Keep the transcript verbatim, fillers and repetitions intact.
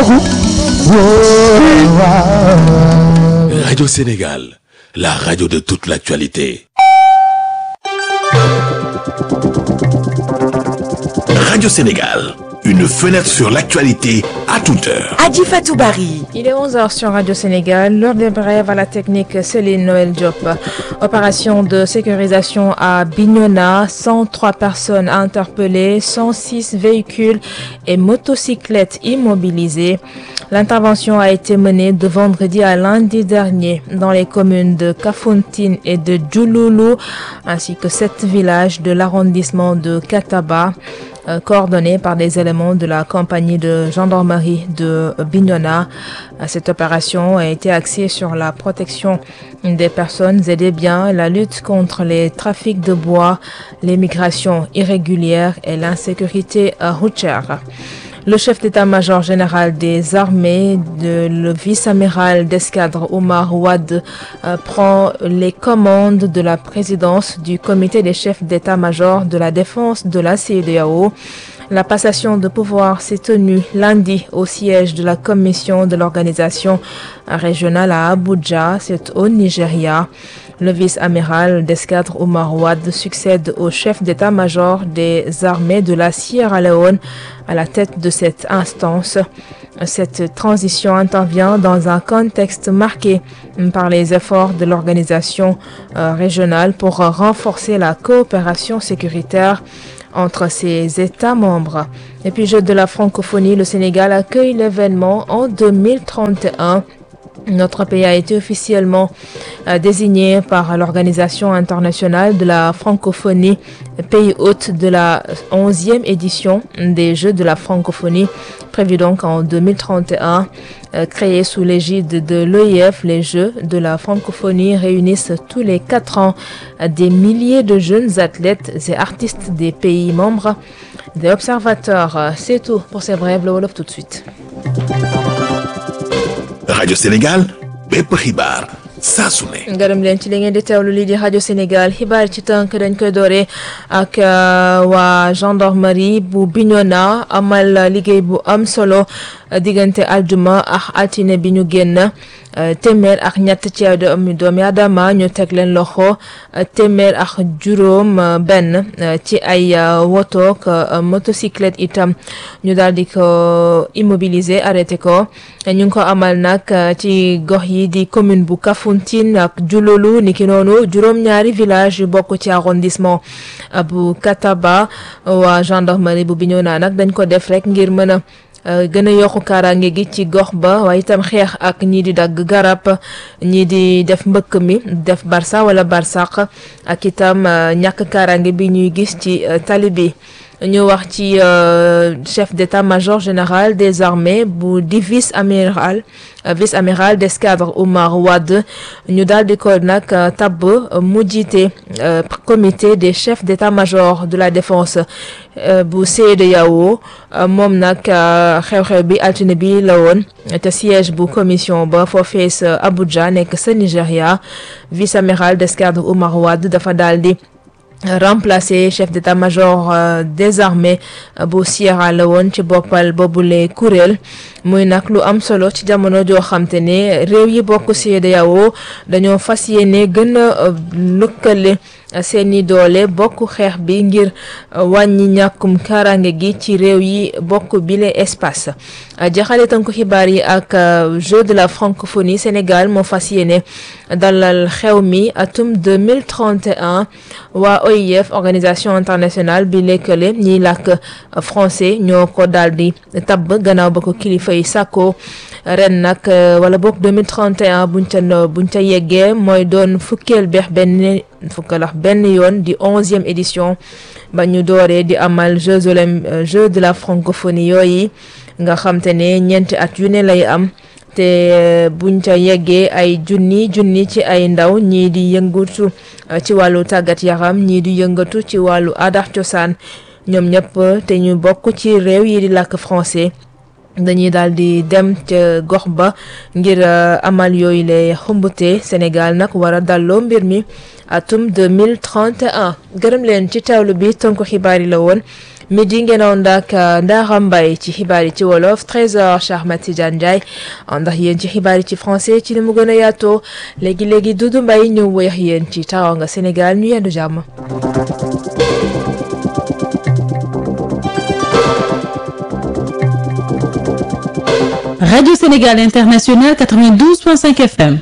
Radio Sénégal, la radio de toute l'actualité. Radio Sénégal, une fenêtre sur l'actualité à toute heure. Adji Fatou Barry. Il est onze heures sur Radio Sénégal, l'heure des brèves à la technique Céline Noël Diop. Opération de sécurisation à Bignona, cent trois personnes interpellées, cent six véhicules et motocyclettes immobilisées. L'intervention a été menée de vendredi à lundi dernier dans les communes de Kafountine et de Djouloulou, ainsi que sept villages de l'arrondissement de Kataba, euh, coordonnés par des éléments de la compagnie de gendarmerie de Bignona. Cette opération a été axée sur la protection des personnes et des biens, la lutte contre les trafics de bois, l'immigration irrégulière et l'insécurité routière. Le chef d'état-major général des armées, de, le vice-amiral d'escadre Omar Ouad, euh, prend les commandes de la présidence du comité des chefs d'état-major de la défense de la C E D E A O. La passation de pouvoir s'est tenue lundi au siège de la commission de l'organisation régionale à Abuja, c'est au Nigeria. Le vice-amiral d'escadre Omar Ouad succède au chef d'état-major des armées de la Sierra Leone à la tête de cette instance. Cette transition intervient dans un contexte marqué par les efforts de l'organisation euh, régionale pour renforcer la coopération sécuritaire entre ses États membres. Et puis, Jeux de la francophonie, le Sénégal accueille l'événement en deux mille trente et un. Notre pays a été officiellement euh, désigné par l'Organisation internationale de la francophonie, pays hôte de la onzième édition des Jeux de la francophonie, prévue donc en deux mille trente et un. Euh, créés sous l'égide de l'O I F, les Jeux de la francophonie réunissent tous les quatre ans des milliers de jeunes athlètes et artistes des pays membres, des observateurs. C'est tout pour ces brèves, le Wolof tout de suite. Radio Sénégal, bépp xibaar saa su ne. Ngërëm leen ci li ngeen di teewlu lii di Radio Sénégal, xibaar ci tënk dañ koy doore ak waa gendarmerie bu Bignona amal liggéey bu am solo diggante aljuma ak altine bi ñu génn. téeméer ak ñett ci doomi Aadama ñu teg leen loxo, téeméer ak juróom benn ci ay woto ak motocyclette itam ñu daal di ko immobiliser arrêté ko. ñu ngi ko amal nag ci gox yi di commune bu Kafountine ak Djouloulou, niki noonu juróom-ñaari village yu bokk ci arrondissement bu Kataba. waa gendarmerie bu Bignona nag dañ ko def rek ngir mën a gën a yokku kaaraange gi ci gox ba, waaye itam xeex ak ñii di dagg garab, ñii di def mbëkk mi, def barsa wala barsaq, ak itam ñàkk kaaraange bi ñuy gis ci tali bi. ñu wax ci chef d'état-major général des armées bu di vice-amiral vice-amiral d'escadre Omar Ouad, ñu daal di ko nag tabb mu jiite comité des chefs d'état-major de la défense bu C E D E A O. moom nag xew-xew bi altine bi la woon te siège bu commission ba foofee sa Abuja nekk sa Nigeria. Vice-amiral d'escadre Omar Ouad dafa daal di remplacé chef d'état-major euh, des armées euh, bu Sierra Leone ci boppal boobule kuréel. muy nag lu am solo ci jamono joo xamte ne réew yi bokk C E D E A O dañoo fas yéene gën a lëkkale seeni doole bokk xeex bi ngir wàññi ñàkkum kaaraange gi ci réew yi bokk bile espace. jaxale tënku xibaar yi ak Jeux de la francophonie, Sénégal moo fas yéene dalal xew mi atum deux mille trente et un. waa O I F, organisation internationale bi lëkkale ñiy làkk français, ñoo ko daal di tabb gannaaw ba ko kilifa yi sàkko. ren nag wala boog deux mille trente et un buñ ca buñ ca yeggee mooy doon fukkeel beex benn fukkalax benn yoon di onzième édition ba ñu dooree di amal Jeux olympiques Jeux de la francophonie yooyu nga xam te ne ñeenti at yu ne lay am. te buñ ca yeggee ay junni junni ci ay ndaw ñii di yëngatu ci wàllu tàggat yaram, ñii di yëngatu ci wàllu aada cosaan, ñoom ñëpp te ñu bokk ci réew yi di làkk français. dañuy daal di dem ca gox ba ngir amal yooyu lay xumbute. Sénégal nag war a dalloo mbir mi atum deux mille trente et un. gërëm leen ci teewlu bi, tënku xibaar yi la woon midi ngeen ànd ak Ndara Mbaye ci xibaar yi ci wolof treize heures Cheikh Ahmed Tidiane Ndiaye ànd ak yéen ci xibaar yi ci français ci ni mu gën a yaatoo léegi léegi Doudou Mbaye ñëw weex yéen ci Teranga Sénégal ñu yendu jàmm. Radio Sénégal International quatre-vingt-douze point cinq F M.